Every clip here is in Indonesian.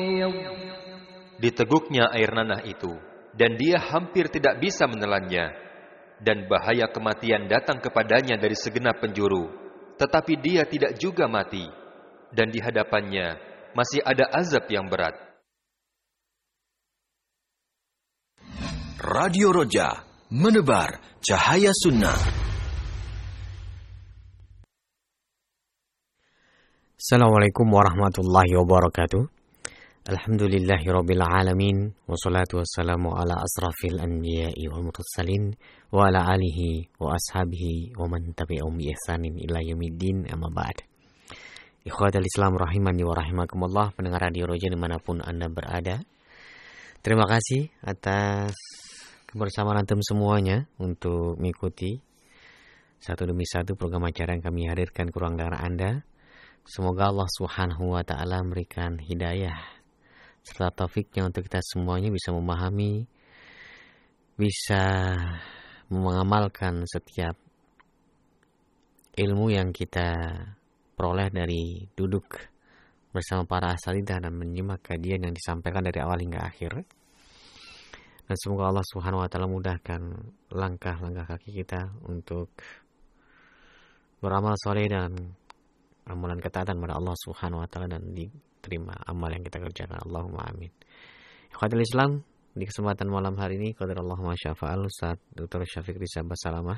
Diteguknya air nanah itu, dan dia hampir tidak bisa menelannya. Dan bahaya kematian datang kepadanya dari segenap penjuru, tetapi dia tidak juga mati. Dan di hadapannya masih ada azab yang berat. Radio Roja, menebar cahaya sunnah. Assalamualaikum warahmatullahi wabarakatuh. Alhamdulillahirabbil alamin, wassalatu wassalamu ala asrafil anbiya'i wal mursalin wa ala alihi wa ashabihi wa man tabi'ahum bi ihsanin ila yaumiddin, amma ba'd. Ikhwatal Islam rahimani wa rahimakumullah, pendengar Radio Roja dimanapun Anda berada. Terima kasih atas kebersamaan antum semuanya untuk mengikuti satu demi satu program acara yang kami hadirkan ke ruang dengar Anda. Semoga Allah Subhanahu wa taala memberikan hidayah serta taufiknya untuk kita semuanya bisa memahami, bisa mengamalkan setiap ilmu yang kita peroleh dari duduk bersama para asatidzah dan menyimak kajian yang disampaikan dari awal hingga akhir. Dan semoga Allah Subhanahu wa taala mudahkan langkah-langkah kaki kita untuk beramal soleh dan amalan ketaatan pada Allah Subhanahu wa taala dan diterima amal yang kita kerjakan. Allahumma amin. Ikhwatul Islam, di kesempatan malam hari ini qadarullah ma syaa fa'al, Ustaz Dr. Syafiq Rizal Basalamah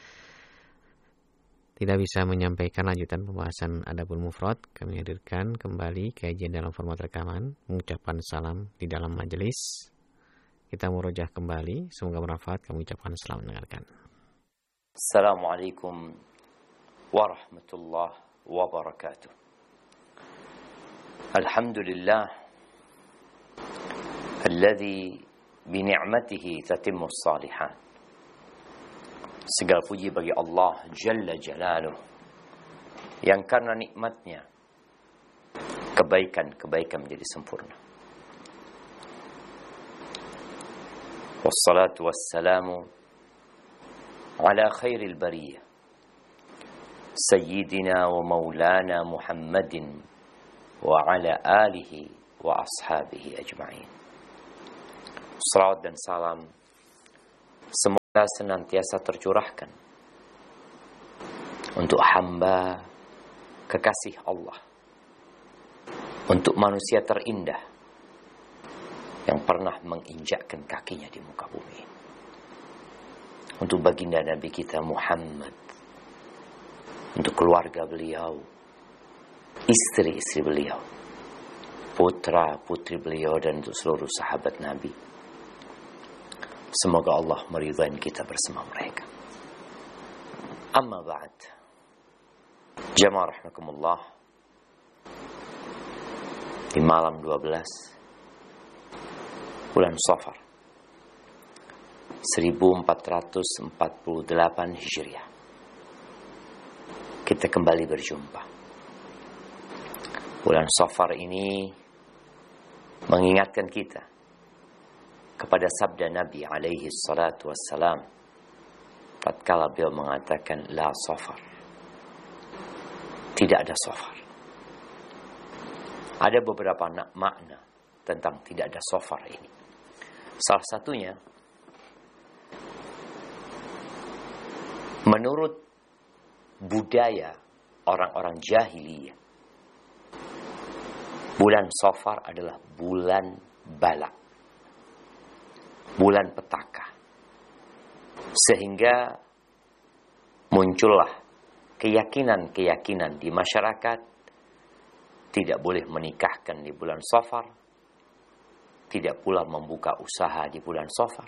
tidak bisa menyampaikan lanjutan pembahasan Adabul Mufrad. Kami hadirkan kembali kajian dalam format rekaman, mengucapkan salam di dalam majelis. Kita murojaah kembali, semoga bermanfaat. Kami ucapkan selamat mendengarkan. Assalamualaikum warahmatullahi wabarakatuh. Alhamdulillah alladzi bi ni'matihi tatimmu shalihat. Segala puji bagi Allah Jalla Jalaluh, yang karena nikmatnya kebaikan-kebaikan menjadi sempurna. Wassalatu wassalamu ala khairil bariyah Sayyidina wa maulana Muhammadin wa ala alihi wa ashabihi ajma'in. Salawat dan salam semoga senantiasa tercurahkan untuk hamba kekasih Allah, untuk manusia terindah yang pernah menginjakkan kakinya di muka bumi, untuk baginda Nabi kita Muhammad, untuk keluarga beliau, istri-istri beliau, putra-putri beliau, dan untuk seluruh sahabat Nabi. Semoga Allah meridhai kita bersama mereka. Amma ba'd. Jamaah rahimakumullah, di malam 12 bulan Safar 1448 Hijriah, kita kembali berjumpa. Bulan Safar ini mengingatkan kita kepada sabda Nabi alaihi salatu wassalam tatkala beliau mengatakan la safar, tidak ada safar. Ada beberapa makna tentang tidak ada safar ini. Salah satunya, menurut budaya orang-orang jahiliyah, bulan Safar adalah bulan balak, bulan petaka. Sehingga muncullah keyakinan-keyakinan di masyarakat tidak boleh menikahkan di bulan Safar, tidak pula membuka usaha di bulan Safar.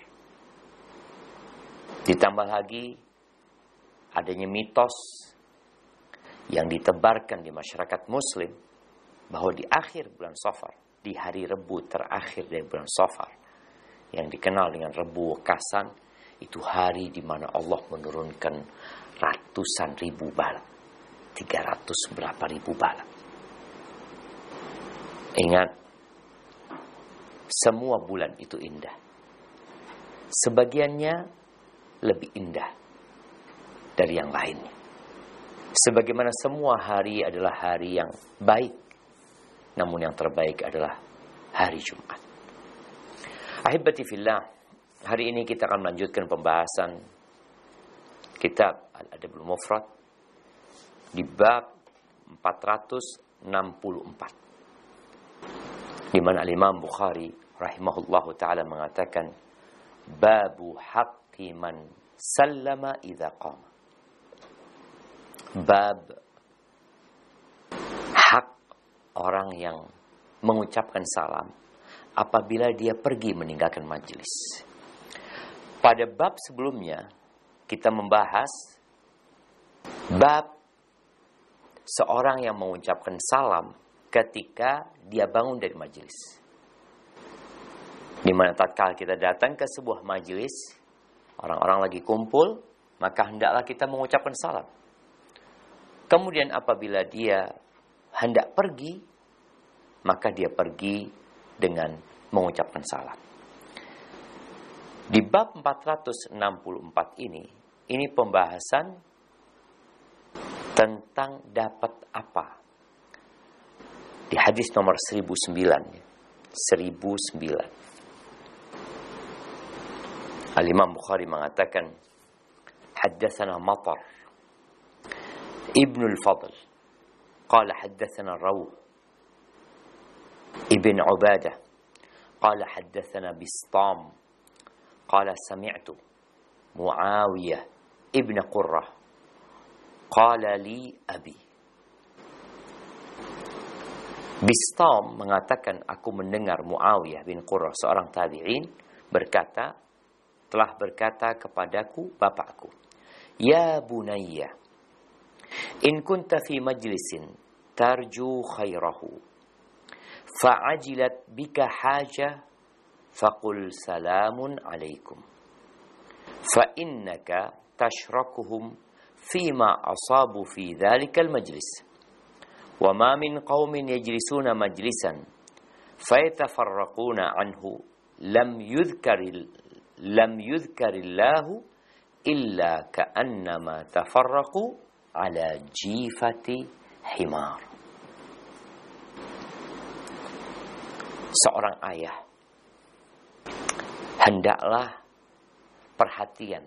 Ditambah lagi adanya mitos yang ditebarkan di masyarakat muslim bahwa di akhir bulan Safar, di hari Rebu terakhir dari bulan Safar, yang dikenal dengan Rebu Wekasan, itu hari di mana Allah menurunkan ratusan ribu bala, 300 berapa ribu bala. Ingat, semua bulan itu indah. Sebagiannya lebih indah dari yang lainnya. Sebagaimana semua hari adalah hari yang baik, namun yang terbaik adalah hari Jumat. Ahibati fillah, hari ini kita akan melanjutkan pembahasan kitab Al-Adabul Mufrad di bab 464, di mana Imam Bukhari rahimahullahu taala mengatakan babu haqqi man sallama idza qama. Bab hak orang yang mengucapkan salam apabila dia pergi meninggalkan majelis. Pada bab sebelumnya kita membahas bab seorang yang mengucapkan salam ketika dia bangun dari majelis. Di mana tatkala kita datang ke sebuah majelis, orang-orang lagi kumpul, maka hendaklah kita mengucapkan salam. Kemudian apabila dia hendak pergi, maka dia pergi dengan mengucapkan salam. Di bab 464 ini pembahasan tentang dapat apa. Di hadis nomor 1009. Al-Imam Bukhari mengatakan, haddatsana Matar Ibn al-Fadl qala haddatsana Rawh Ibn Ubadah qala haddatsana Bistam qala sami'tu Muawiyah Ibn Qurrah qala li abi. Bistam mengatakan, aku mendengar Muawiyah bin Qurrah, seorang tabi'in, telah berkata kepadaku bapakku, ya bunayya, in kunta fi majlisin tarju khairahu fa'ajilat bika haja faqul salamun alaikum fa innaka tashrakuhum fima asabu fi dhalikal majlis wa ma min qaumin yajlisuna majlisan fayatafarraquna anhu lam yudhkarillahu illa ka'annama tafarraqu ala jifati himar. Seorang ayah hendaklah perhatian